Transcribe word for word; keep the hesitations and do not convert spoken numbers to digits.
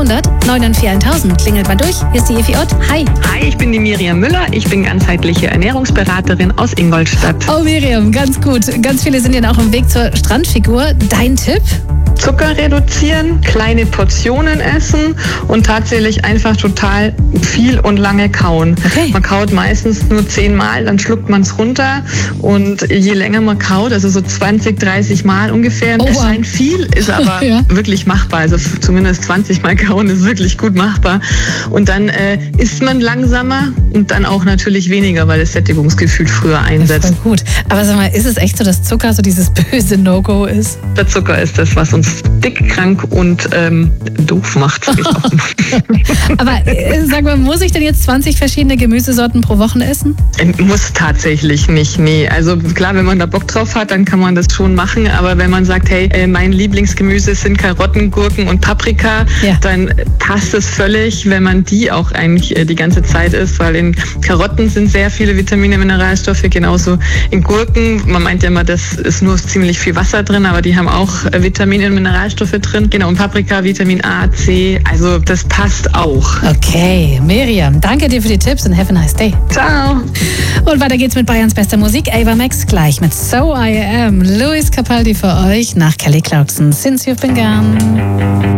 vierhundert neunundvierzig tausend. Klingelt mal durch. Hier ist die Evi Ott. Hi. Hi, ich bin die Miriam Müller. Ich bin ganzheitliche Ernährungsberaterin aus Ingolstadt. Oh Miriam, ganz gut. Ganz viele sind ja auch im Weg zur Strandfigur. Dein Tipp? Zucker reduzieren, kleine Portionen essen und tatsächlich einfach total viel und lange kauen. Okay. Man kaut meistens nur zehnmal, dann schluckt man es runter und je länger man kaut, also so zwanzig, dreißig Mal ungefähr, Oh, es wow. scheint viel, ist aber Ja. wirklich machbar. Also zumindest zwanzig Mal kauen ist wirklich gut machbar. Und dann äh, isst man langsamer und dann auch natürlich weniger, weil das Sättigungsgefühl früher einsetzt. Voll gut. Aber sag mal, ist es echt so, dass Zucker so dieses böse No-Go ist? Der Zucker ist das, was uns dick, krank und ähm, doof macht. sag ich auch immer. Aber äh, sag mal, muss ich denn jetzt zwanzig verschiedene Gemüsesorten pro Woche essen? Muss tatsächlich nicht, nee. Also klar, wenn man da Bock drauf hat, dann kann man das schon machen. Aber wenn man sagt, hey, äh, mein Lieblingsgemüse sind Karotten, Gurken und Paprika, Ja. dann passt es völlig, wenn man die auch eigentlich äh, die ganze Zeit isst. Weil in Karotten sind sehr viele Vitamine, Mineralstoffe, genauso in Gurken. Man meint ja immer, das ist nur ziemlich viel Wasser drin, aber die haben auch äh, Vitamine und Mineralstoffe drin. Genau, und Paprika, Vitamin A, C, also das passt auch. Okay, Miriam, danke dir für die Tipps und have a nice day. Ciao! Und weiter geht's mit Bayerns bester Musik. Ava Max gleich mit So I Am. Luis Capaldi für euch nach Kelly Clarkson. Since You've Been Gone.